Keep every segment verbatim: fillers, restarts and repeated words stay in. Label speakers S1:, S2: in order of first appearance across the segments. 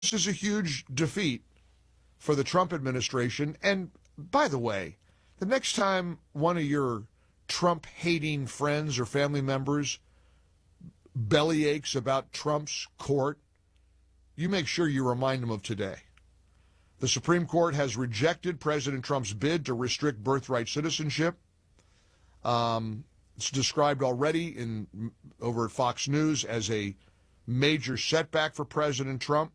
S1: This is a huge defeat for the Trump administration. And by the way, the next time one of your Trump-hating friends or family members bellyaches about Trump's court, you make sure you remind them of today. The Supreme Court has rejected President Trump's bid to restrict birthright citizenship. Um, it's described already in over at Fox News as a major setback for President Trump.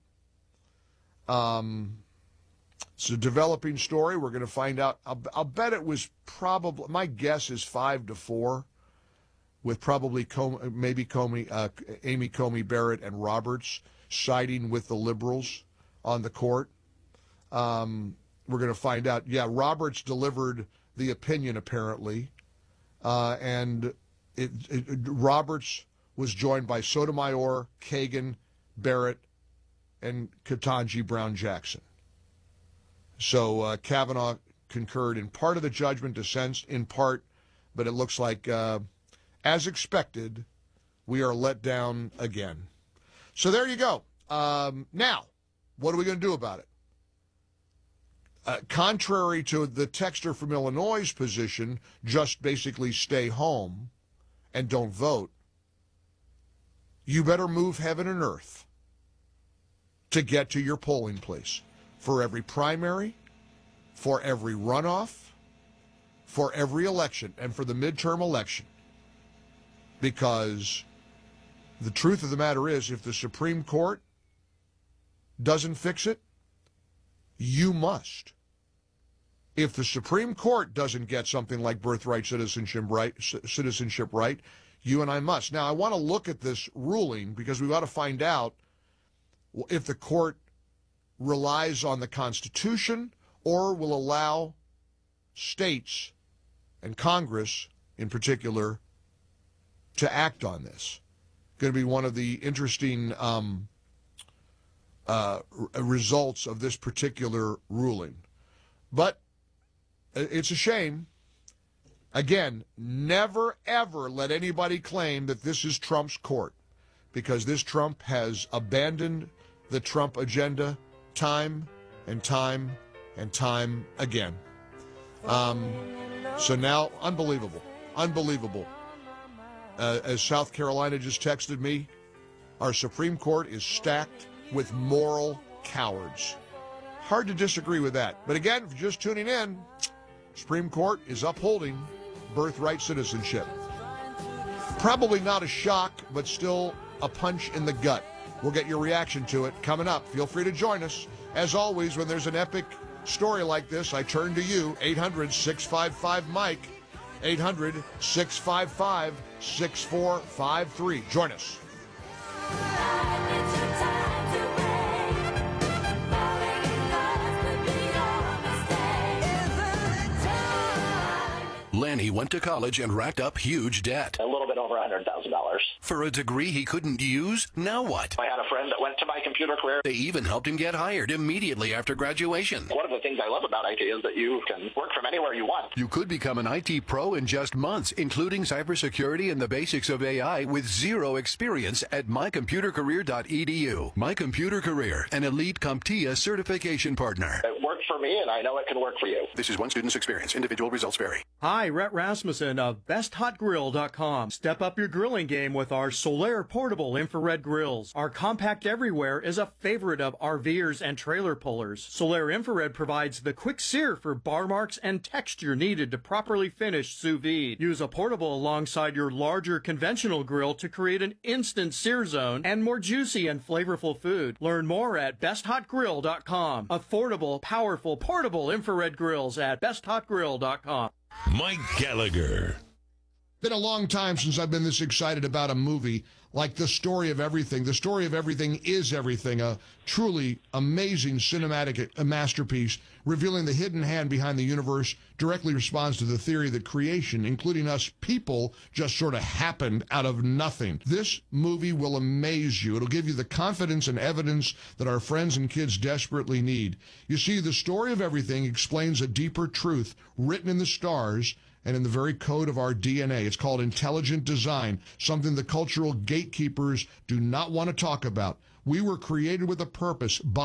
S1: Um, it's a developing story. We're going to find out. I'll, I'll bet it was probably, my guess is five to four, with probably Com- maybe Comey, uh, Amy Coney Barrett and Roberts siding with the liberals on the court. Um, we're going to find out. Yeah, Roberts delivered the opinion apparently, uh, and it, it, Roberts was joined by Sotomayor, Kagan, Barrett, and Ketanji Brown Jackson. So uh, Kavanaugh concurred in part of the judgment, dissents in part, but it looks like, uh, as expected, we are let down again. So there you go. Um, now, what are we going to do about it? Uh, contrary to the texter from Illinois' position, just basically stay home and don't vote, you better move heaven and earth to get to your polling place for every primary, for every runoff, for every election, and for the midterm election. Because the truth of the matter is, if the Supreme Court doesn't fix it, you must. If the Supreme Court doesn't get something like birthright citizenship right, citizenship right, you and I must. Now, I want to look at this ruling because we've got to find out if the court relies on the Constitution or will allow states and Congress in particular to act on this. Going to be one of the interesting um, uh, results of this particular ruling. But it's a shame. Again, never, ever let anybody claim that this is Trump's court, because this Trump has abandoned the Trump agenda time and time and time again. Um, so now, unbelievable, unbelievable. Uh, as South Carolina just texted me, our Supreme Court is stacked with moral cowards. Hard to disagree with that. But again, if you're just tuning in, Supreme Court is upholding birthright citizenship. Probably not a shock, but still a punch in the gut. We'll get your reaction to it coming up. Feel free to join us. As always, when there's an epic story like this, I turn to you, eight hundred, six five five, Mike, eight hundred, six five five, six four five three. Join us.
S2: Lanny went to college and racked up huge debt.
S3: A little bit over one hundred thousand dollars.
S2: For a degree he couldn't use? Now what?
S3: I had a friend that went to my computer career.
S2: They even helped him get hired immediately after graduation.
S3: One of the things I love about I T is that you can work from anywhere you want.
S2: You could become an I T pro in just months, including cybersecurity and the basics of A I with zero experience at my computer career dot e d u. My Computer Career, an elite CompTIA certification partner.
S3: It worked for me, and I know it can work for you.
S2: This is one student's experience. Individual results vary.
S4: Hi, Rhett Rasmussen of best hot grill dot com. Step up your grilling game with our Solaire portable infrared grills. Our compact everywhere is a favorite of RVers and trailer pullers. Solaire infrared provides the quick sear for bar marks and texture needed to properly finish sous vide. Use a portable alongside your larger conventional grill to create an instant sear zone and more juicy and flavorful food. Learn more at best hot grill dot com. Affordable, powerful, portable infrared grills at best hot grill dot com.
S5: Mike Gallagher.
S1: Been a long time since I've been this excited about a movie like The Story of Everything. The Story of Everything is Everything, a truly amazing cinematic masterpiece revealing the hidden hand behind the universe, directly responds to the theory that creation, including us people, just sort of happened out of nothing. This movie will amaze you. It'll give you the confidence and evidence that our friends and kids desperately need. You see, The Story of Everything explains a deeper truth written in the stars and in the very code of our D N A. It's called intelligent design, something the cultural gatekeepers do not want to talk about. We were created with a purpose.